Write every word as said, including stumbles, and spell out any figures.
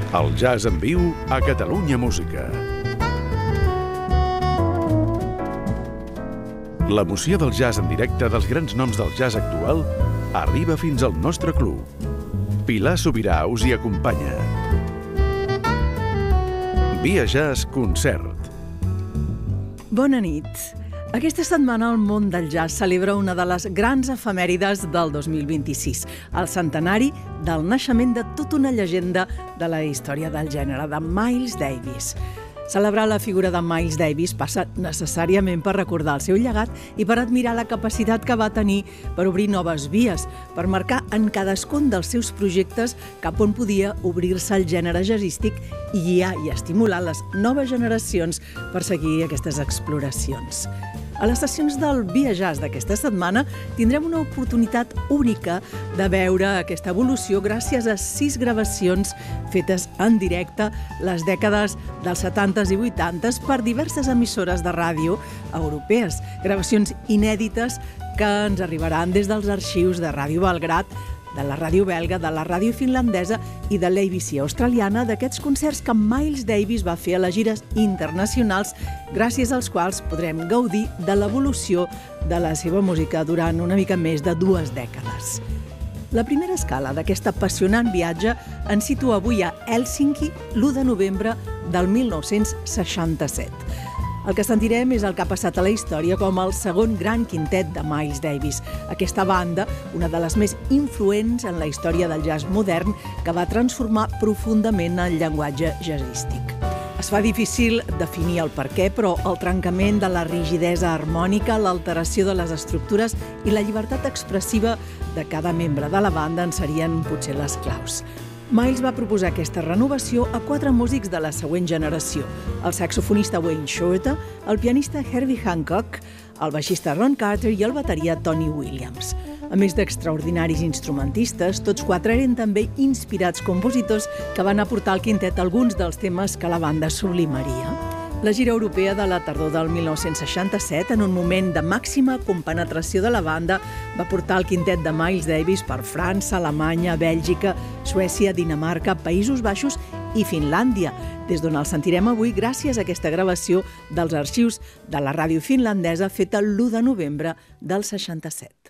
El jazz en viu a Catalunya Música. L'emoció del jazz en directe dels grans noms del jazz actual arriba fins al nostre club. Pilar Sobirà us hi acompanya. Via Jazz Concert. Bona nit. Aquesta setmana el món del jazz celebra una de les grans efemèrides del dos mil vint-i-sis, el centenari del naixement de tota una llegenda de la història del gènere, de Miles Davis. Celebrar la figura de Miles Davis passa necessàriament per recordar el seu llegat i per admirar la capacitat que va tenir per obrir noves vies, per marcar en cadascun dels seus projectes cap on podia obrir-se el gènere jazzístic i guiar i estimular les noves generacions per seguir aquestes exploracions. A les sessions del Via Jazz d'aquesta setmana tindrem una oportunitat única de veure aquesta evolució gràcies a sis gravacions fetes en directe les dècades dels setantes i vuitantes per diverses emissores de ràdio europees. Gravacions inèdites que ens arribaran des dels arxius de Ràdio Belgrad, de la ràdio belga, de la ràdio finlandesa i de l'A B C australiana, d'aquests concerts que Miles Davis va fer a les gires internacionals, gràcies als quals podrem gaudir de l'evolució de la seva música durant una mica més de dues dècades. La primera escala d'aquest apassionant viatge ens situa avui a Hèlsinki l'u de novembre del mil nou-cents seixanta-set. El que sentirem és el que ha passat a la història com el segon gran quintet de Miles Davis. Aquesta banda, una de les més influents en la història del jazz modern, que va transformar profundament el llenguatge jazzístic. Es fa difícil definir el perquè, però el trencament de la rigidesa harmònica, l'alteració de les estructures i la llibertat expressiva de cada membre de la banda en serien potser les claus. Miles va proposar aquesta renovació a quatre músics de la següent generació: el saxofonista Wayne Shorter, el pianista Herbie Hancock, el baixista Ron Carter i el bateria Tony Williams. A més d'extraordinaris instrumentistes, tots quatre eren també inspirats compositors que van aportar al quintet alguns dels temes que la banda sublimaria. La gira europea de la tardor del mil nou-cents seixanta-set, en un moment de màxima compenetració de la banda, va portar el quintet de Miles Davis per França, Alemanya, Bèlgica, Suècia, Dinamarca, Països Baixos i Finlàndia, des d'on el sentirem avui gràcies a aquesta gravació dels arxius de la ràdio finlandesa feta l'u de novembre del seixanta-set.